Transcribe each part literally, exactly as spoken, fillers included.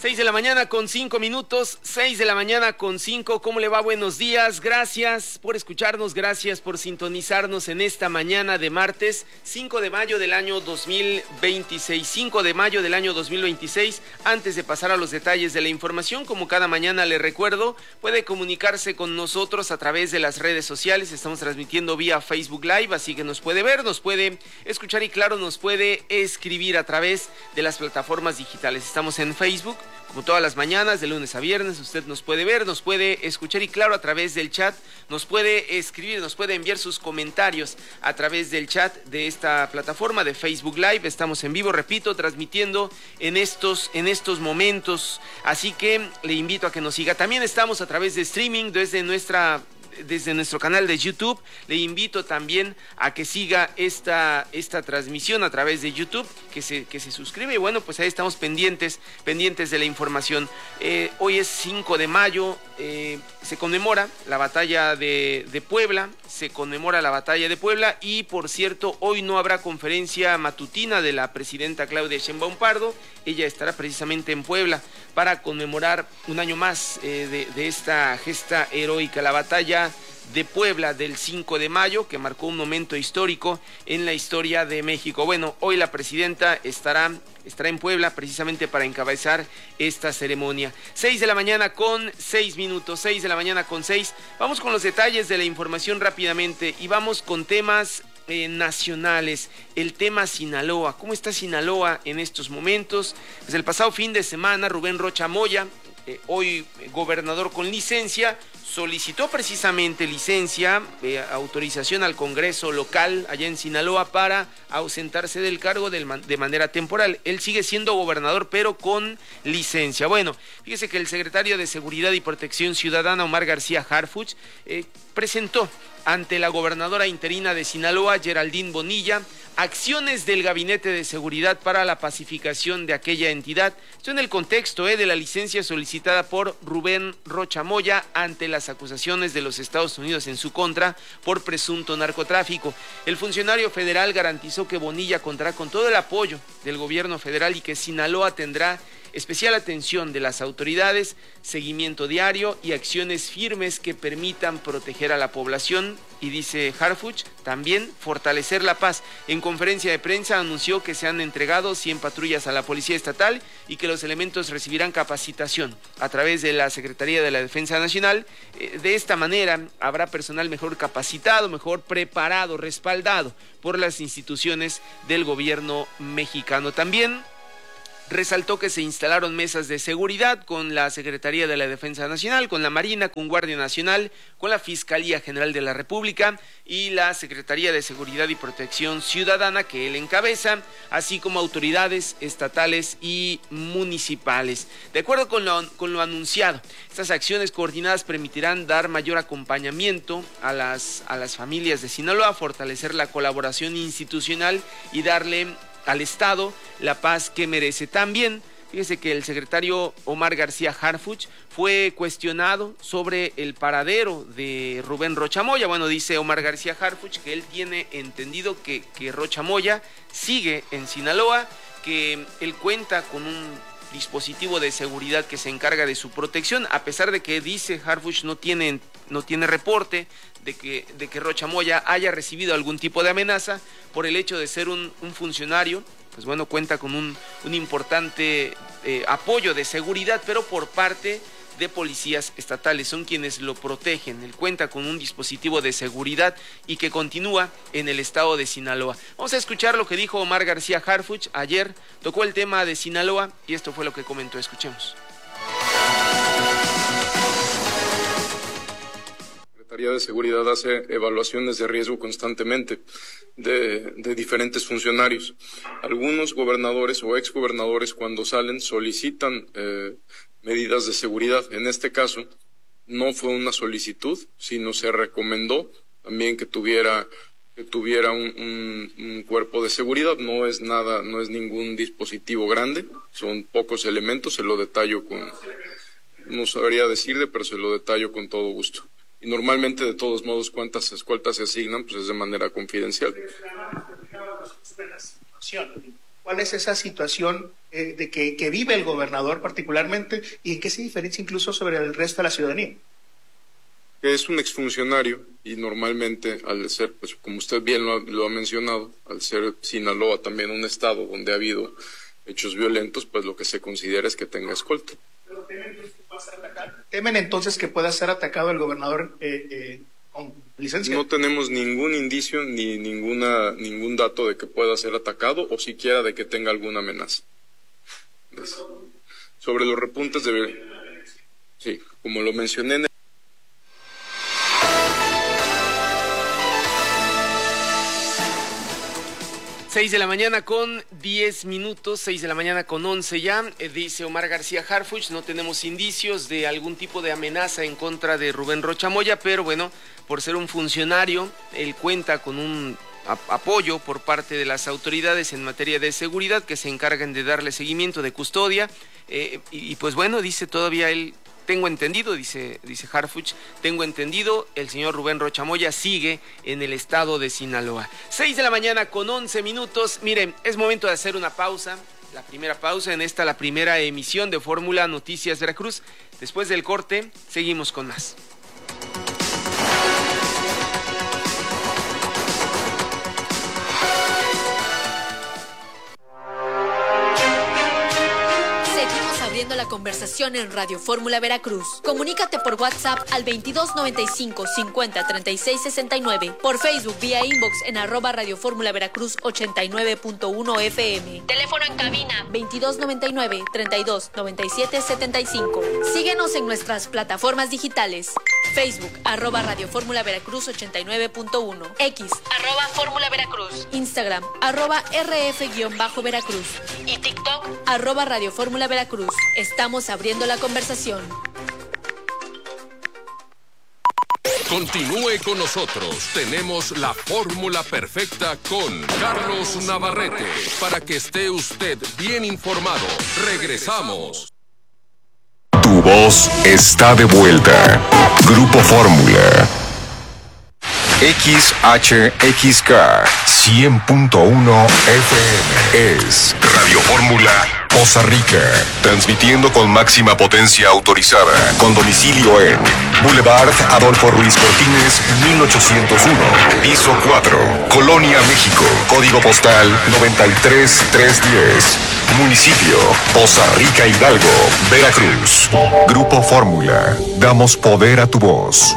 Seis de la mañana con cinco minutos, seis de la mañana con cinco. ¿Cómo le va? Buenos días, gracias por escucharnos, gracias por sintonizarnos en esta mañana de martes, cinco de mayo del año dos mil veintiséis, cinco de mayo del año dos mil veintiséis. Antes de pasar a los detalles de la información, como cada mañana le recuerdo, puede comunicarse con nosotros a través de las redes sociales. Estamos transmitiendo vía Facebook Live, así que nos puede ver, nos puede escuchar y claro, nos puede escribir a través de las plataformas digitales. Estamos en Facebook, como todas las mañanas, de lunes a viernes, usted nos puede ver, nos puede escuchar y claro, a través del chat, nos puede escribir, nos puede enviar sus comentarios a través del chat de esta plataforma de Facebook Live. Estamos en vivo, repito, transmitiendo en estos, en estos momentos, así que le invito a que nos siga. También estamos a través de streaming desde nuestra... desde nuestro canal de YouTube. Le invito también a que siga esta, esta transmisión a través de YouTube, que se, que se suscribe y bueno, pues ahí estamos pendientes, pendientes de la información. Eh, hoy es cinco de mayo, eh, se conmemora la batalla de, de Puebla, se conmemora la batalla de Puebla y por cierto, hoy no habrá conferencia matutina de la presidenta Claudia Sheinbaum Pardo. Ella estará precisamente en Puebla para conmemorar un año más eh, de, de esta gesta heroica, la batalla de Puebla del cinco de mayo, que marcó un momento histórico en la historia de México. Bueno, hoy la presidenta estará, estará en Puebla precisamente para encabezar esta ceremonia. Seis de la mañana con seis minutos, seis de la mañana con seis. Vamos con los detalles de la información rápidamente y vamos con temas Eh, nacionales. El tema Sinaloa. ¿Cómo está Sinaloa en estos momentos? Desde el pasado fin de semana, Rubén Rocha Moya, eh, hoy eh, gobernador con licencia, solicitó precisamente licencia, eh, autorización al Congreso local allá en Sinaloa para ausentarse del cargo de, de manera temporal. Él sigue siendo gobernador, pero con licencia. Bueno, fíjese que el secretario de Seguridad y Protección Ciudadana, Omar García Harfuch, eh, presentó ante la gobernadora interina de Sinaloa, Geraldine Bonilla, acciones del Gabinete de Seguridad para la pacificación de aquella entidad. Esto en el contexto eh, de la licencia solicitada por Rubén Rocha Moya ante las acusaciones de los Estados Unidos en su contra por presunto narcotráfico. El funcionario federal garantizó que Bonilla contará con todo el apoyo del gobierno federal y que Sinaloa tendrá especial atención de las autoridades, seguimiento diario y acciones firmes que permitan proteger a la población. Y dice Harfuch, también fortalecer la paz. En conferencia de prensa anunció que se han entregado cien patrullas a la Policía Estatal y que los elementos recibirán capacitación a través de la Secretaría de la Defensa Nacional. De esta manera habrá personal mejor capacitado, mejor preparado, respaldado por las instituciones del gobierno mexicano. También resaltó que se instalaron mesas de seguridad con la Secretaría de la Defensa Nacional, con la Marina, con Guardia Nacional, con la Fiscalía General de la República y la Secretaría de Seguridad y Protección Ciudadana que él encabeza, así como autoridades estatales y municipales. De acuerdo con lo, con lo anunciado, estas acciones coordinadas permitirán dar mayor acompañamiento a las, a las familias de Sinaloa, fortalecer la colaboración institucional y darle al Estado la paz que merece. También, fíjese que el secretario Omar García Harfuch fue cuestionado sobre el paradero de Rubén Rocha Moya. Bueno, dice Omar García Harfuch que él tiene entendido que, que Rocha Moya sigue en Sinaloa, que él cuenta con un dispositivo de seguridad que se encarga de su protección, a pesar de que dice Harfuch no tiene, no tiene reporte de que, de que Rocha Moya haya recibido algún tipo de amenaza por el hecho de ser un, un funcionario. Pues bueno, cuenta con un, un importante eh, apoyo de seguridad, pero por parte de policías estatales, son quienes lo protegen. Él cuenta con un dispositivo de seguridad y que continúa en el estado de Sinaloa. Vamos a escuchar lo que dijo Omar García Harfuch. Ayer tocó el tema de Sinaloa y esto fue lo que comentó. Escuchemos. La Secretaría de Seguridad hace evaluaciones de riesgo constantemente de, de diferentes funcionarios. Algunos gobernadores o exgobernadores cuando salen solicitan eh, medidas de seguridad. En este caso no fue una solicitud, sino se recomendó también que tuviera que tuviera un, un, un cuerpo de seguridad. No es nada, no es ningún dispositivo grande, son pocos elementos. Se lo detallo con, no sabría decirle, pero se lo detallo con todo gusto. Y normalmente, de todos modos, cuántas escoltas se asignan, pues es de manera confidencial. ¿Cuál es esa situación eh, de que, que vive el gobernador particularmente y en qué se diferencia incluso sobre el resto de la ciudadanía? Es un exfuncionario y normalmente al ser, pues como usted bien lo, lo ha mencionado, al ser Sinaloa también un estado donde ha habido hechos violentos, pues lo que se considera es que tenga escolta. ¿Pero temen entonces que pueda ser atacado? ¿Temen entonces que pueda ser atacado el gobernador eh, eh, con licencia? No tenemos ningún indicio ni ninguna ningún dato de que pueda ser atacado o siquiera de que tenga alguna amenaza. Sobre los repuntes de... Sí, como lo mencioné en el... seis de la mañana con diez minutos, seis de la mañana con once ya, eh, dice Omar García Harfuch, no tenemos indicios de algún tipo de amenaza en contra de Rubén Rocha Moya, pero bueno, por ser un funcionario, él cuenta con un a- apoyo por parte de las autoridades en materia de seguridad que se encargan de darle seguimiento de custodia, eh, y, y pues bueno, dice todavía él, tengo entendido, dice, dice Harfuch, tengo entendido, el señor Rubén Rocha Moya sigue en el estado de Sinaloa. seis de la mañana con once minutos. Miren, es momento de hacer una pausa, la primera pausa en esta, la primera emisión de Fórmula Noticias Veracruz. Después del corte, seguimos con más. La conversación en Radio Fórmula Veracruz. Comunícate por WhatsApp al veintidós noventa y cinco cincuenta treinta y seis sesenta y nueve, por Facebook vía inbox en arroba Radio Fórmula Veracruz ochenta y nueve punto uno F M. Teléfono en cabina veintidós noventa y nueve treinta y dos noventa y siete setenta y cinco. Síguenos en nuestras plataformas digitales. Facebook arroba Radio Fórmula Veracruz ochenta y nueve punto uno, X arroba Fórmula Veracruz, Instagram arroba R F-Veracruz y TikTok arroba Radio Fórmula Veracruz. Estamos abriendo la conversación. Continúe con nosotros. Tenemos la fórmula perfecta con Carlos Navarrete para que esté usted bien informado. Regresamos. Tu voz está de vuelta. Grupo Fórmula. X H X K cien punto uno F M es Radio Fórmula Poza Rica, transmitiendo con máxima potencia autorizada, con domicilio en Boulevard Adolfo Ruiz Cortines, mil ochocientos uno, piso cuatro, Colonia, México, código postal noventa y tres mil trescientos diez, municipio Poza Rica, Hidalgo, Veracruz. Grupo Fórmula, damos poder a tu voz.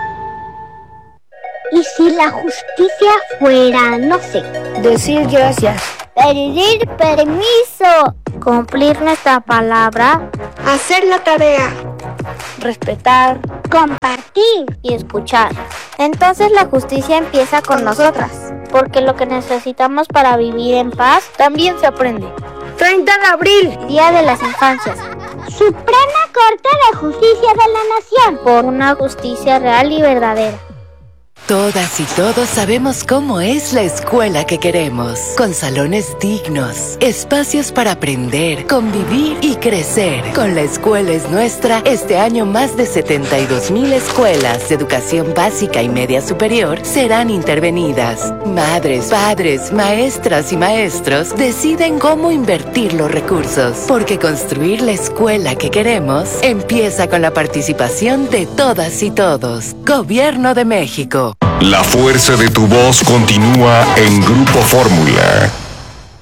¿Y si la justicia fuera, no sé, decir gracias, pedir permiso, cumplir nuestra palabra, hacer la tarea, respetar, compartir y escuchar? Entonces la justicia empieza con nosotras, porque lo que necesitamos para vivir en paz también se aprende. treinta de abril, Día de las Infancias. Suprema Corte de Justicia de la Nación, por una justicia real y verdadera. Todas y todos sabemos cómo es la escuela que queremos, con salones dignos, espacios para aprender, convivir y crecer. Con La Escuela es Nuestra, este año más de setenta y dos mil escuelas de educación básica y media superior serán intervenidas. Madres, padres, maestras y maestros deciden cómo invertir los recursos, porque construir la escuela que queremos empieza con la participación de todas y todos. Gobierno de México. La fuerza de tu voz continúa en Grupo Fórmula.